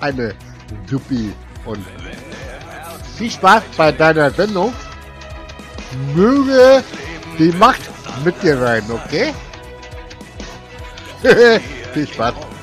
eine Supi. Und viel Spaß bei deiner Sendung. Möge die Macht mit dir sein, okay? Viel Spaß.